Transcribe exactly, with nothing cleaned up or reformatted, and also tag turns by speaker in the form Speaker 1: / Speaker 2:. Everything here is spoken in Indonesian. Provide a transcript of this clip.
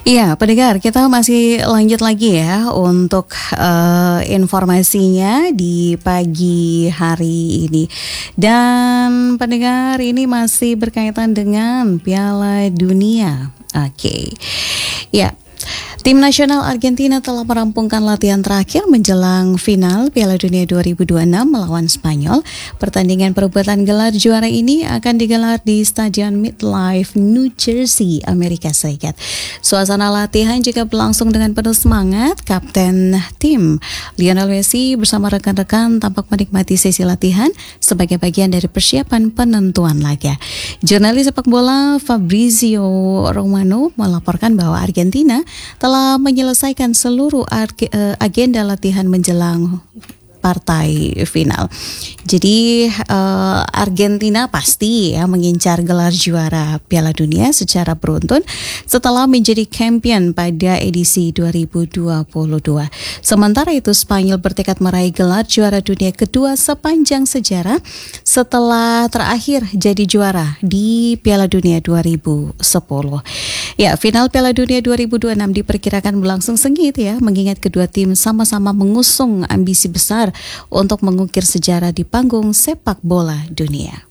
Speaker 1: Iya, pendengar, kita masih lanjut lagi ya untuk uh, informasinya di pagi hari ini. Dan pendengar, ini masih berkaitan dengan Piala Dunia. Oke. Okay. Ya. Tim nasional Argentina telah merampungkan latihan terakhir menjelang final Piala Dunia dua ribu dua puluh enam melawan Spanyol. Pertandingan perebutan gelar juara ini akan digelar di Stadion MetLife, New Jersey, Amerika Serikat. Suasana latihan juga berlangsung dengan penuh semangat. Kapten tim Lionel Messi bersama rekan-rekan tampak menikmati sesi latihan sebagai bagian dari persiapan penentuan laga. Jurnalis sepak bola Fabrizio Romano melaporkan bahwa Argentina telah menyelesaikan seluruh agenda latihan menjelang partai final. Jadi uh, Argentina pasti ya mengincar gelar juara Piala Dunia secara beruntun setelah menjadi champion pada edisi dua ribu dua puluh dua. Sementara itu Spanyol bertekad meraih gelar juara dunia kedua sepanjang sejarah setelah terakhir jadi juara di Piala Dunia dua ribu sepuluh. Ya, final Piala Dunia dua ribu dua puluh enam diperkirakan berlangsung sengit ya, mengingat kedua tim sama-sama mengusung ambisi besar untuk mengukir sejarah di panggung sepak bola dunia.